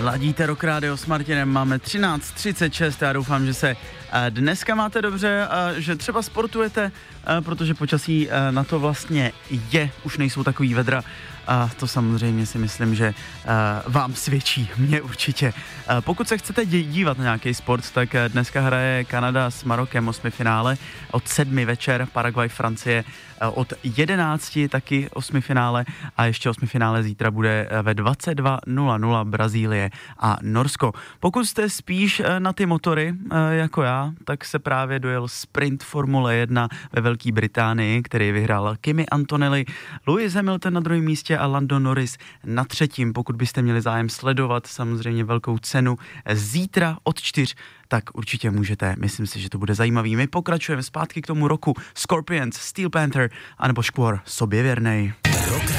Ladíte Rock Radio s Martinem, máme 13:36, já doufám, že se dneska máte dobře, že třeba sportujete, protože počasí na to vlastně je, už nejsou takový vedra. A to samozřejmě si myslím, že vám svědčí, mě určitě. Pokud se chcete dívat na nějaký sport, tak dneska hraje Kanada s Marokem 8finále od 7 večer, Paraguay, Francie od 11 taky 8finále a ještě 8finále zítra bude ve 22:00 Brazílie a Norsko. Pokud jste spíš na ty motory jako já, tak se právě dojel sprint Formule 1 ve Velké Británii, který vyhrál Kimi Antonelli, Lewis Hamilton na druhém místě a Lando Norris na třetím. Pokud byste měli zájem sledovat samozřejmě velkou cenu zítra od 4, tak určitě můžete. Myslím si, že to bude zajímavý. My pokračujeme zpátky k tomu roku. Scorpions, Steel Panther anebo Škvor, sobě věrnej. Rock